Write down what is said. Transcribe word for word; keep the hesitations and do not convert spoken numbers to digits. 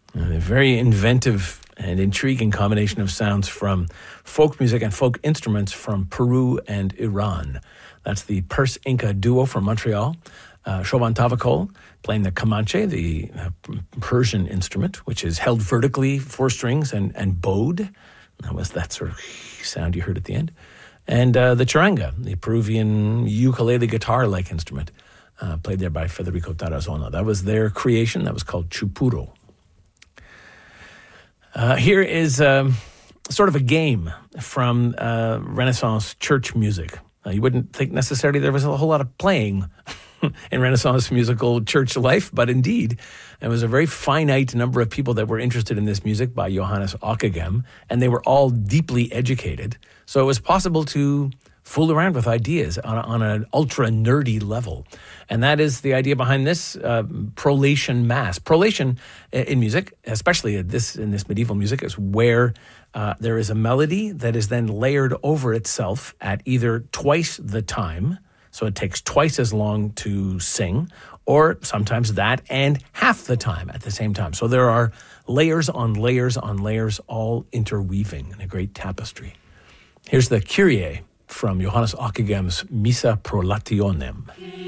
A very inventive and intriguing combination of sounds from folk music and folk instruments from Peru and Iran. That's the Perse Inca duo from Montreal. Uh, Choban Tavakol playing the Comanche, the uh, Persian instrument, which is held vertically, four strings, and, and bowed. That was that sort of sound you heard at the end. And uh, the charanga, the Peruvian ukulele guitar-like instrument, uh, played there by Federico Tarazona. That was their creation. That was called chupuro. Uh, here is um, sort of a game from uh, Renaissance church music. Uh, you wouldn't think necessarily there was a whole lot of playing in Renaissance musical church life, but indeed, there was a very finite number of people that were interested in this music by Johannes Ockeghem, and they were all deeply educated. So it was possible to fool around with ideas on, a, on an ultra-nerdy level. And that is the idea behind this uh, prolation mass. Prolation in music, especially this in this medieval music, is where uh, there is a melody that is then layered over itself at either twice the time, so it takes twice as long to sing, or sometimes that and half the time at the same time. So there are layers on layers on layers all interweaving in a great tapestry. Here's the Kyrie from Johannes Ockeghem's Missa Prolationem.